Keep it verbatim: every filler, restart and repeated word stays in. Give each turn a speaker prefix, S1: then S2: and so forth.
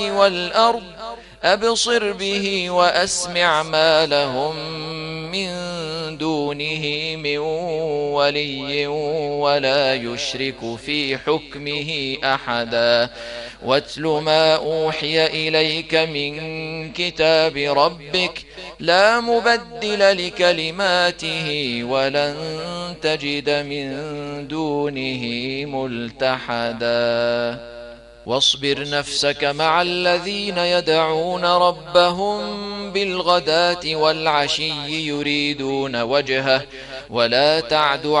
S1: والأرض أبصر به وأسمع ما لهم من دونه من ولي ولا يشرك في حكمه أحدا واتل ما أوحي إليك من كتاب ربك لا مبدل لكلماته ولن تجد من دونه ملتحدا واصبر نفسك مع الذين يدعون ربهم بالغداة والعشي يريدون وجهه ولا تعد